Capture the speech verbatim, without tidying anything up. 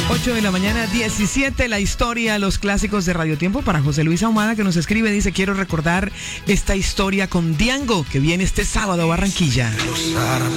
ocho de la mañana, diecisiete, la historia, los clásicos de Radio Tiempo para José Luis Ahumada, que nos escribe, dice, quiero recordar esta historia con Diango, que viene este sábado a Barranquilla.